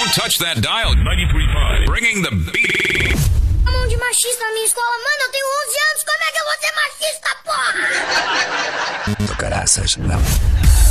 Don't touch that dial. 93.5. Bringing the beat. Mão de machista na minha escola. Mano, eu tenho 11 anos. Como é que eu vou ser machista, porra? Do caraças, não.